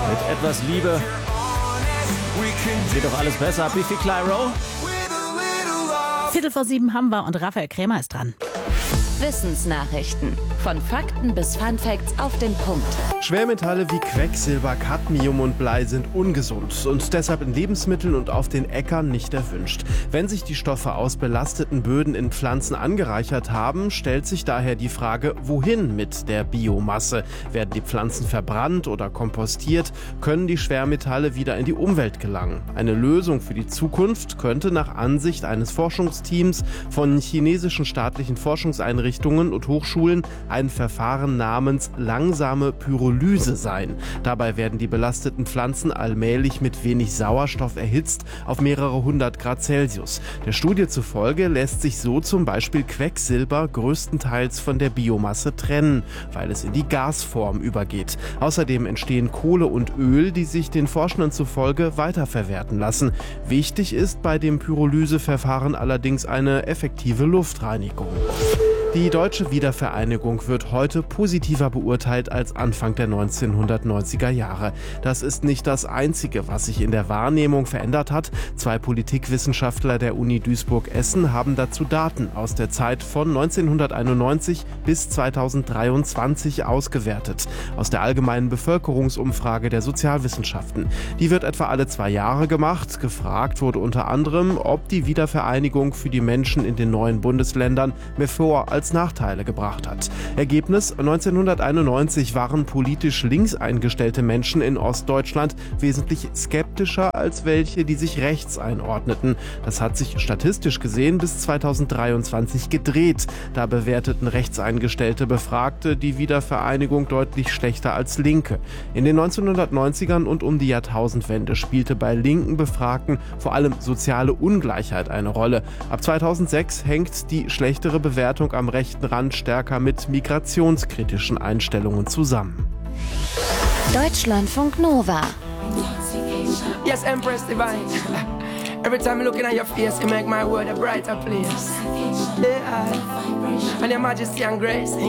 Mit etwas Liebe geht doch alles besser. Biffy Clyro. 6:15 haben wir und Raphael Krämer ist dran. Wissensnachrichten. Von Fakten bis Funfacts auf den Punkt. Schwermetalle wie Quecksilber, Cadmium und Blei sind ungesund und deshalb in Lebensmitteln und auf den Äckern nicht erwünscht. Wenn sich die Stoffe aus belasteten Böden in Pflanzen angereichert haben, stellt sich daher die Frage, wohin mit der Biomasse? Werden die Pflanzen verbrannt oder kompostiert? Können die Schwermetalle wieder in die Umwelt gelangen? Eine Lösung für die Zukunft könnte nach Ansicht eines Forschungsteams von chinesischen staatlichen Forschungseinrichtungen und Hochschulen ein Verfahren namens langsame Pyrolyse sein. Dabei werden die belasteten Pflanzen allmählich mit wenig Sauerstoff erhitzt auf mehrere 100 Grad Celsius. Der Studie zufolge lässt sich so zum Beispiel Quecksilber größtenteils von der Biomasse trennen, weil es in die Gasform übergeht. Außerdem entstehen Kohle und Öl, die sich den Forschenden zufolge weiterverwerten lassen. Wichtig ist bei dem Pyrolyseverfahren allerdings eine effektive Luftreinigung. Die deutsche Wiedervereinigung wird heute positiver beurteilt als Anfang der 1990er Jahre. Das ist nicht das Einzige, was sich in der Wahrnehmung verändert hat. 2 Politikwissenschaftler der Uni Duisburg-Essen haben dazu Daten aus der Zeit von 1991 bis 2023 ausgewertet. Aus der allgemeinen Bevölkerungsumfrage der Sozialwissenschaften. Die wird etwa alle 2 Jahre gemacht. Gefragt wurde unter anderem, ob die Wiedervereinigung für die Menschen in den neuen Bundesländern mehr Vor- als Nachteile gebracht hat. Ergebnis: 1991 waren politisch links eingestellte Menschen in Ostdeutschland wesentlich skeptischer als welche, die sich rechts einordneten. Das hat sich statistisch gesehen bis 2023 gedreht. Da bewerteten rechtseingestellte Befragte die Wiedervereinigung deutlich schlechter als Linke. In den 1990ern und um die Jahrtausendwende spielte bei linken Befragten vor allem soziale Ungleichheit eine Rolle. Ab 2006 hängt die schlechtere Bewertung am rechten Rand stärker mit migrationskritischen Einstellungen zusammen. Deutschlandfunk Nova. Yes, Empress Divine. Every time I'm looking at your face, you make my world a brighter place. Yeah. And your majesty and grace.